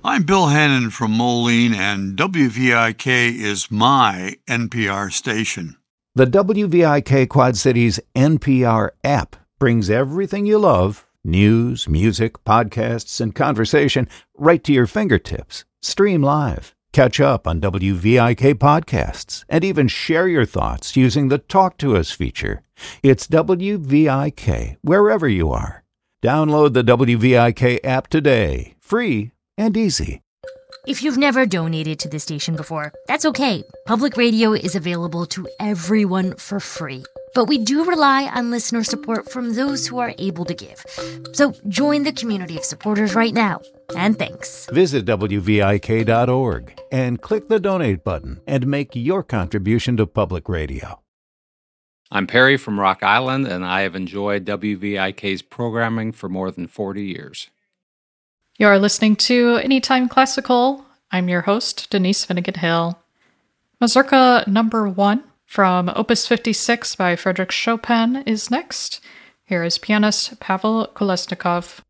I'm Bill Hannon from Moline, and WVIK is my NPR station. The WVIK Quad Cities NPR app brings everything you love, news, music, podcasts, and conversation, right to your fingertips. Stream live, catch up on WVIK podcasts, and even share your thoughts using the Talk to Us feature. It's WVIK wherever you are. Download the WVIK app today, free and easy. If you've never donated to the station before, that's okay. Public radio is available to everyone for free. But we do rely on listener support from those who are able to give. So join the community of supporters right now. And thanks. Visit WVIK.org and click the donate button and make your contribution to public radio. I'm Perry from Rock Island, and I have enjoyed WVIK's programming for more than 40 years. You're listening to Anytime Classical. I'm your host, Denise Finnegan-Hill. Mazurka number 1 from Opus 56 by Frédéric Chopin is next. Here is pianist Pavel Kolesnikov.